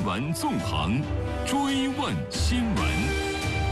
闻纵横，追问新闻。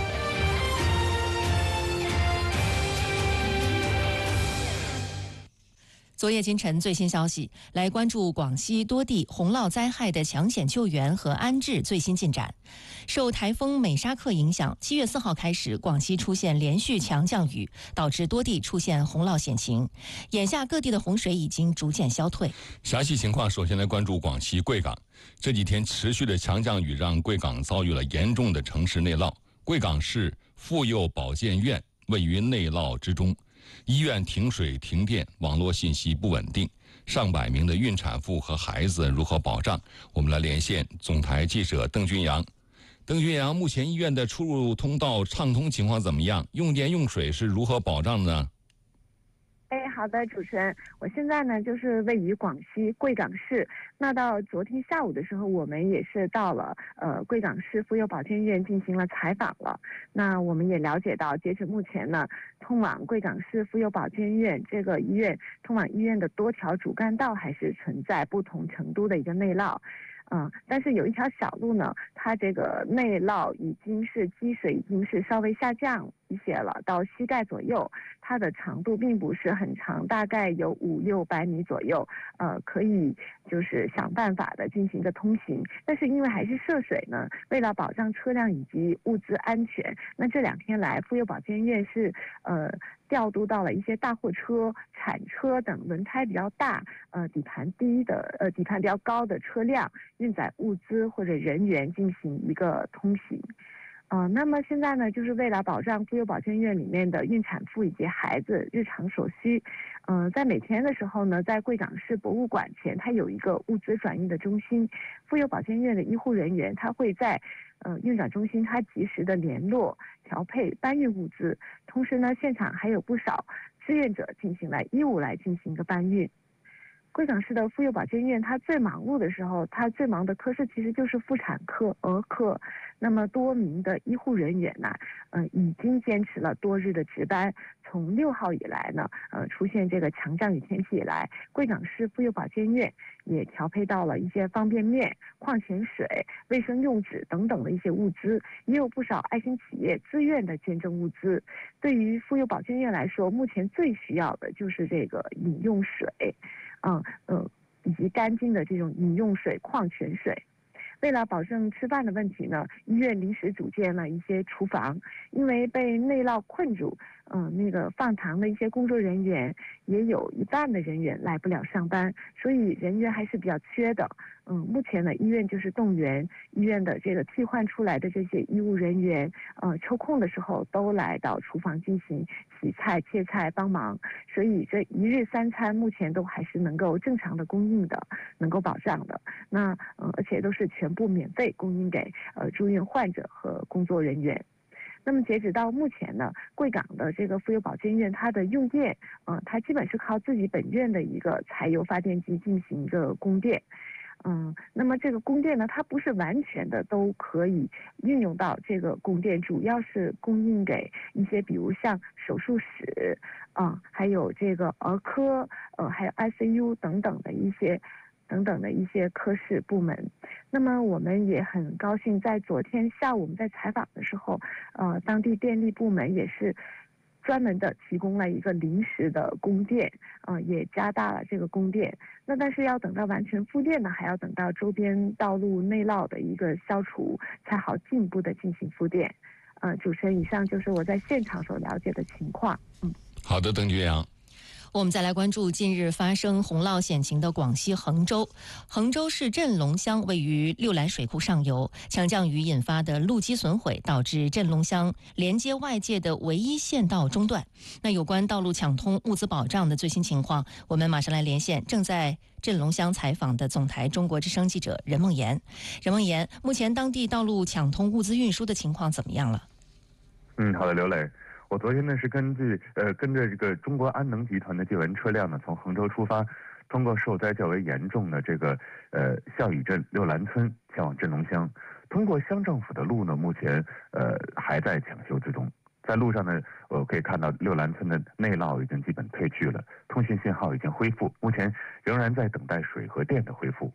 昨夜今晨最新消息，来关注广西多地洪涝灾害的抢险救援和安置最新进展。受台风美沙克影响，7月4号开始，广西出现连续强降雨，导致多地出现洪涝险情。眼下各地的洪水已经逐渐消退。 详细情况，首先来关注广西贵港。这几天持续的强降雨让贵港遭遇了严重的城市内涝。贵港市妇幼保健院位于内涝之中。医院停水停电，网络信息不稳定，上百名的孕产妇和孩子如何保障？我们来连线总台记者邓军阳。邓军阳，目前医院的出入通道畅通情况怎么样？用电用水是如何保障呢？ 好的，主持人，我现在呢就是位于广西贵港市。那到昨天下午的时候，我们也是到了贵港市妇幼保健院进行了采访了。那我们也了解到，截止目前呢，通往贵港市妇幼保健院这个医院，通往医院的多条主干道还是存在不同程度的一个内涝。但是有一条小路呢，它这个内涝已经是积水已经是稍微下降一些了，到膝盖左右，它的长度并不是很长，大概有500-600米左右，可以就是想办法的进行一个通行。但是因为还是涉水呢，为了保障车辆以及物资安全，那这2天来妇幼保健院是调度到了一些大货车、铲车等轮胎比较大、底盘低的底盘比较高的车辆，运载物资或者人员进行一个通行。那么现在呢，就是为了保障妇幼保健院里面的孕产妇以及孩子日常所需，在每天的时候呢，在贵港市博物馆前，它有一个物资转运的中心，妇幼保健院的医护人员他会在运转中心，他及时的联络调配搬运物资，同时呢，现场还有不少志愿者进行了义务来进行一个搬运。贵港市的妇幼保健院，它最忙碌的时候，它最忙的科室其实就是妇产科、儿科。那么多名的医护人员呢，已经坚持了多日的值班。从6号以来呢，出现这个强降雨天气以来，贵港市妇幼保健院也调配到了一些方便面、矿泉水、卫生用纸等等的一些物资，也有不少爱心企业自愿的捐赠物资。对于妇幼保健院来说，目前最需要的就是这个饮用水。以及干净的这种饮用水、矿泉水。为了保证吃饭的问题呢，医院临时组建了一些厨房，因为被内涝困住，那个放糖的一些工作人员也有一半的人员来不了上班，所以人员还是比较缺的。目前呢，医院就是动员医院的这个替换出来的这些医务人员，抽空的时候都来到厨房进行洗菜、切菜帮忙，所以这1日3餐目前都还是能够正常的供应的，能够保障的。那而且都是全部免费供应给住院患者和工作人员。那么截止到目前呢，贵港的这个妇幼保健院，它的用电，它基本是靠自己本院的一个柴油发电机进行一个供电。那么这个供电呢，它不是完全的都可以运用到这个供电，主要是供应给一些比如像手术室还有这个儿科还有 ICU 等等的一些科室部门。那么我们也很高兴，在昨天下午我们在采访的时候，当地电力部门也是专门的提供了一个临时的供电，也加大了这个供电。那但是要等到完全复电呢，还要等到周边道路内涝的一个消除，才好进一步的进行复电。主持人，以上就是我在现场所了解的情况。 好的，邓军阳。 我们再来关注近日发生洪涝险情的广西衡州。衡州市镇龙乡位于六兰水库上游，强降雨引发的路基损毁，导致镇龙乡连接外界的唯一县道中断。那有关道路抢通、物资保障的最新情况，我们马上来连线正在镇龙乡采访的总台中国之声记者任梦妍。任梦妍，目前当地道路抢通、物资运输的情况怎么样了？ 好的，刘磊。我昨天呢是跟着这个中国安能集团的救援车辆呢，从衡州出发，通过受灾较为严重的这个孝义镇六兰村前往镇龙乡。通过乡政府的路呢，目前还在抢修之中。在路上呢，我可以看到六兰村的内涝已经基本退去了，通信信号已经恢复，目前仍然在等待水和电的恢复。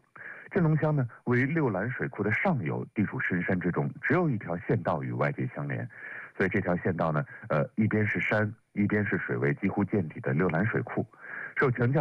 镇龙乡呢为六兰水库的上游，地处深山之中，只有一条县道与外界相连，所以这条县道呢，一边是山，一边是水位几乎见底的六兰水库，受强降